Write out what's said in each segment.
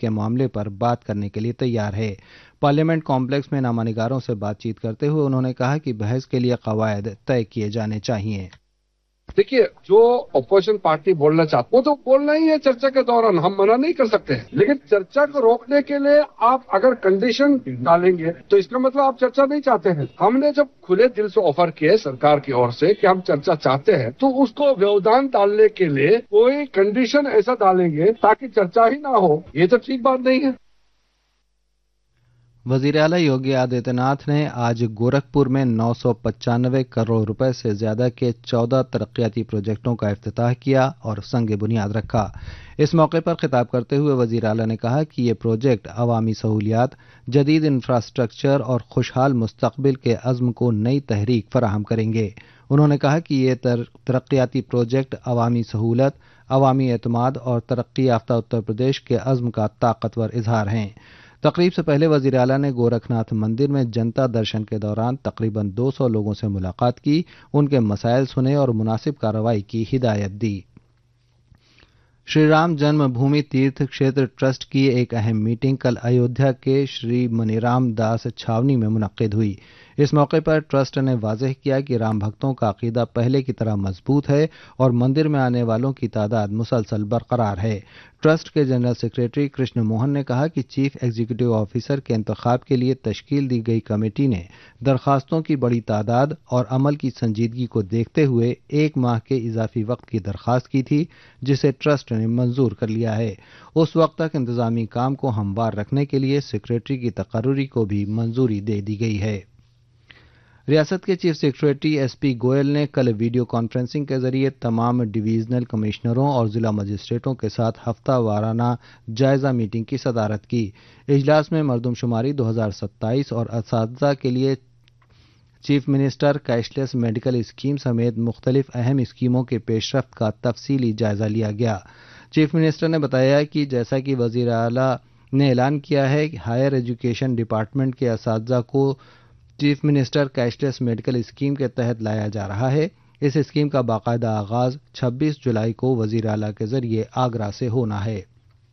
کے معاملے پر بات کرنے کے لیے تیار ہے۔ پارلیمنٹ کمپلیکس میں نامہ نگاروں سے بات چیت کرتے ہوئے انہوں نے کہا کہ بحث کے لیے قواعد طے کیے جانے چاہیے۔ دیکھیے، جو اپوزیشن پارٹی بولنا چاہتے وہ تو بولنا ہی ہے چرچا کے دوران، ہم منع نہیں کر سکتے ہیں، لیکن چرچا کو روکنے کے لیے آپ اگر کنڈیشن ڈالیں گے تو اس کا مطلب آپ چرچا نہیں چاہتے ہیں۔ ہم نے جب کھلے دل سے آفر کیے سرکار کی اور سے کہ ہم چرچا چاہتے ہیں تو اس کو ویودان ڈالنے کے لیے کوئی کنڈیشن ایسا ڈالیں گے تاکہ چرچا ہی نہ ہو، یہ تو ٹھیک بات نہیں ہے۔ وزیر اعلیٰ یوگی آدتیہ ناتھ نے آج گورکھپور میں 995 کروڑ روپے سے زیادہ کے 14 ترقیاتی پروجیکٹوں کا افتتاح کیا اور سنگ بنیاد رکھا۔ اس موقع پر خطاب کرتے ہوئے وزیر اعلیٰ نے کہا کہ یہ پروجیکٹ عوامی سہولیات، جدید انفراسٹرکچر اور خوشحال مستقبل کے عزم کو نئی تحریک فراہم کریں گے۔ انہوں نے کہا کہ یہ ترقیاتی پروجیکٹ عوامی سہولت، عوامی اعتماد اور ترقی یافتہ اتر پردیش کے عزم کا طاقتور اظہار ہیں۔ تقریب سے پہلے وزیر اعلیٰ نے گورکھ ناتھ مندر میں جنتا درشن کے دوران تقریباً 200 لوگوں سے ملاقات کی، ان کے مسائل سنے اور مناسب کارروائی کی ہدایت دی۔ شری رام جنم بھومی تیرتھ کھیتر ٹرسٹ کی ایک اہم میٹنگ کل ایودھیا کے شری منی رام داس چھاونی میں منعقد ہوئی۔ اس موقع پر ٹرسٹ نے واضح کیا کہ رام بھکتوں کا عقیدہ پہلے کی طرح مضبوط ہے اور مندر میں آنے والوں کی تعداد مسلسل برقرار ہے۔ ٹرسٹ کے جنرل سیکریٹری کرشن موہن نے کہا کہ چیف ایگزیکٹو آفیسر کے انتخاب کے لیے تشکیل دی گئی کمیٹی نے درخواستوں کی بڑی تعداد اور عمل کی سنجیدگی کو دیکھتے ہوئے 1 ماہ کے اضافی وقت کی درخواست کی تھی، جسے ٹرسٹ نے منظور کر لیا ہے۔ اس وقت تک انتظامی کام کو ہموار رکھنے کے لیے سیکریٹری کی تقرری کو بھی منظوری دے دی گئی ہے۔ ریاست کے chief secretary S P Goyal نے کل ویڈیو کانفرنسنگ کے ذریعے تمام ڈویژنل کمشنروں اور ضلع مجسٹریٹوں کے ساتھ ہفتہ وارانہ جائزہ میٹنگ کی صدارت کی۔ اجلاس میں مردم شماری 2027 اور اساتذہ کے لیے chief minister cash less medical scheme سمیت مختلف اہم اسکیموں کے پیش رفت کا تفصیلی جائزہ لیا گیا۔ چیف منسٹر نے بتایا کہ جیسا کہ وزیر اعلیٰ نے اعلان کیا ہے کہ ہائر ایجوکیشن ڈپارٹمنٹ کے اساتذہ کو chief minister cash less medical scheme کے تحت لایا جا رہا ہے۔ اس اسکیم کا باقاعدہ آغاز 26 جولائی کو وزیر اعلیٰ کے ذریعے آگرہ سے ہونا ہے۔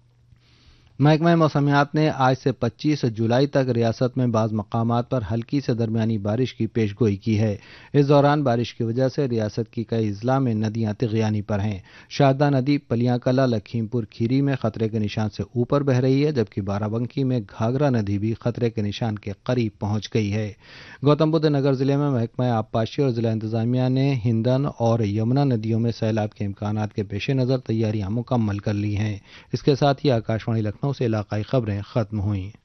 محکمہ موسمیات نے آج سے 25 جولائی تک ریاست میں بعض مقامات پر ہلکی سے درمیانی بارش کی پیش گوئی کی ہے۔ اس دوران بارش کی وجہ سے ریاست کی کئی اضلاع میں ندیاں طغیانی پر ہیں۔ شاردا ندی پلیاں کلا لکھیم پور کھیری میں خطرے کے نشان سے اوپر بہہ رہی ہے، جبکہ بارہ بنکی میں گھاگھرا ندی بھی خطرے کے نشان کے قریب پہنچ گئی ہے۔ گوتم بدھ نگر ضلع میں محکمہ آبپاشی اور ضلع انتظامیہ نے ہندن اور یمنا ندیوں میں سیلاب کے امکانات کے پیش نظر تیاریاں مکمل کر لی ہیں۔ اس کے ساتھ ہی آکاشوانی لکھنؤ سے علاقائی خبریں ختم ہوئیں۔